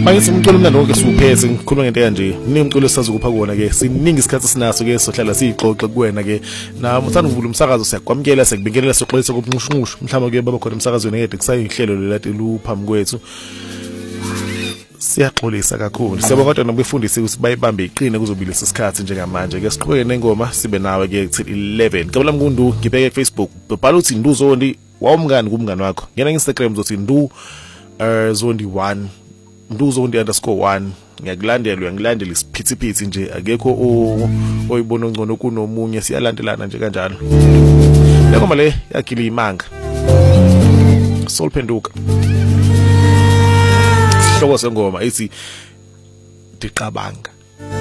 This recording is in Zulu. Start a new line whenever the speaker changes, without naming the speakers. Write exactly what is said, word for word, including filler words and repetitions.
manje simculo mna lonke siwuphethe ngikhuluma ngento kanje nimculo esazukupha kuona ke siningi isikhathi sinaso ke sohlala siyixoxe kuwena ke na muthanda ukuvula umsakazo siyakwamkela sekubingelela soxolisa kubunqushunqushu mhlawumbe ke baba khona emsakazweni ngeke kusayihlelo lelati luphambi kwethu siyaxolisa kakhulu siyabonga kodwa nobefundisi ukuthi bayibambe iqine kuzobile isikhathi njengamanje ke siqhubeke nengoma sibe nawe ke till eleven kabula mngundu ngibeke Facebook bhala uthi Nduzondi wawumngani kumngani wakho ngena Instagram uzothi Ndu Zondi one Nduzondi underscore one ngiyakulandela uyangilandela isiphithiphithi nje akekho oyibona ongcono kunomunye siyalandelana nje kanjalo le ngoma le yakhila imanga Soul Phenduka hloko sengoma ithi Diqabanga